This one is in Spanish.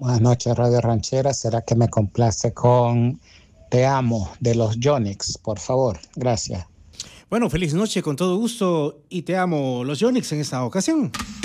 Buenas noches, Radio Ranchera. ¿Será que me complace con Te Amo de los Yonix, por favor? Gracias. Bueno, feliz noche con todo gusto y te amo los Yonix en esta ocasión.